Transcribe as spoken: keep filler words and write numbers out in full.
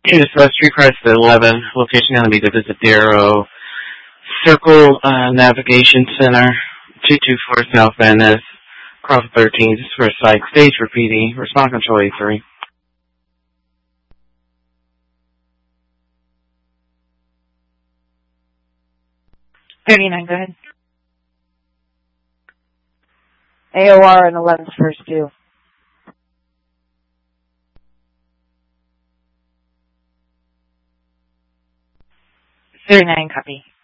Kansas West Street, price at eleven. Location going to be the Visadero Circle uh, Navigation Center, two two four South Van Ness, cross thirteen, just for a psych. Stage for P D. Response control A three. thirty-nine, go ahead. A O R and eleven's first due. thirty-nine, copy.